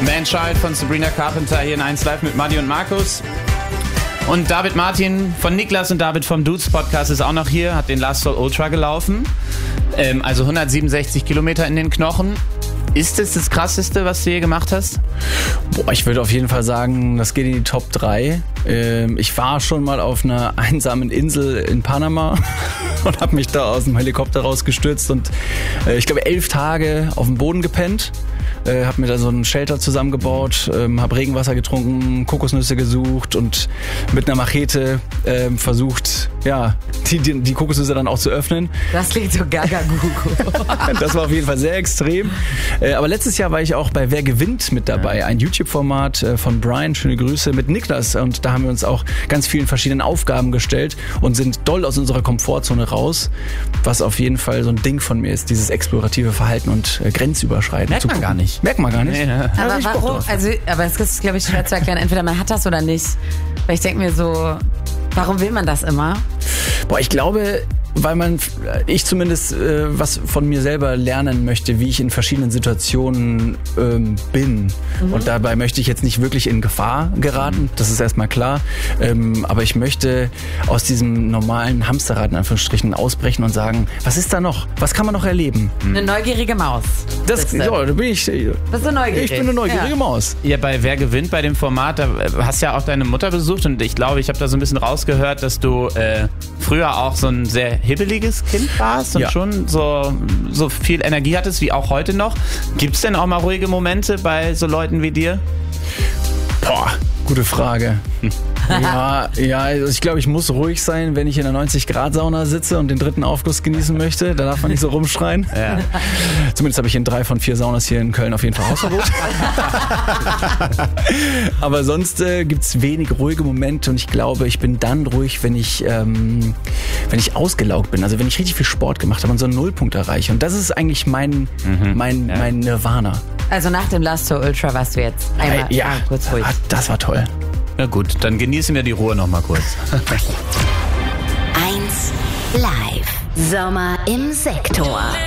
Man-Child von Sabrina Carpenter hier in 1 Live mit Madi und Markus. Und David Martin von Niklas und David vom Dudes Podcast ist auch noch hier, hat den Last Soul Ultra gelaufen. Also 167 Kilometer in den Knochen. Ist es das Krasseste, was du je gemacht hast? Boah, ich würde auf jeden Fall sagen, das geht in die Top 3. Ich war schon mal auf einer einsamen Insel in Panama und habe mich da aus dem Helikopter rausgestürzt und ich glaube 11 Tage auf dem Boden gepennt. Habe mir da so einen Shelter zusammengebaut, habe Regenwasser getrunken, Kokosnüsse gesucht und mit einer Machete versucht, ja, die Kokosnüsse dann auch zu öffnen. Das klingt so gaga-gugu. Das war auf jeden Fall sehr extrem. Aber letztes Jahr war ich auch bei Wer gewinnt mit dabei, ein YouTube-Format von Brian, schöne Grüße, mit Niklas. Und da haben wir uns auch ganz vielen verschiedenen Aufgaben gestellt und sind doll aus unserer Komfortzone raus, was auf jeden Fall so ein Ding von mir ist, dieses explorative Verhalten und Grenzüberschreiten. Merkt man gar nicht. Merkt man gar nicht. Nee, ne? Aber warum? Aber es ist, glaube ich, schwer zu erklären. Entweder man hat das oder nicht. Weil ich denke mir so, warum will man das immer? Boah, ich glaube, weil ich zumindest was von mir selber lernen möchte, wie ich in verschiedenen Situationen bin. Und dabei möchte ich jetzt nicht wirklich in Gefahr geraten, das ist erstmal klar. Aber ich möchte aus diesem normalen Hamsterrad in Anführungsstrichen ausbrechen und sagen, was ist da noch? Was kann man noch erleben? Eine neugierige Maus. Ja, da bin ich. Bist du neugierig? Ich bin eine neugierige Maus. Ja, bei Wer gewinnt, bei dem Format, da hast ja auch deine Mutter besucht und ich glaube, ich habe da so ein bisschen rausgehört, dass du früher auch so ein sehr hibbeliges Kind warst und schon so viel Energie hattest wie auch heute noch. Gibt's denn auch mal ruhige Momente bei so Leuten wie dir? Boah, gute Frage. Ja, also ich glaube, ich muss ruhig sein, wenn ich in der 90-Grad-Sauna sitze und den 3. Aufguss genießen möchte. Da darf man nicht so rumschreien. Ja. Zumindest habe ich in 3 von 4 Saunas hier in Köln auf jeden Fall Hausverbot. Aber sonst gibt's wenig ruhige Momente und ich glaube, ich bin dann ruhig, wenn ich ausgelaugt bin. Also wenn ich richtig viel Sport gemacht habe und so einen Nullpunkt erreiche. Und das ist eigentlich mein Nirvana. Also nach dem Last Soul Ultra warst du jetzt einmal kurz ruhig. Das war toll. Na gut, dann genießen wir die Ruhe noch mal kurz. 1 Live. Sommer im Sektor.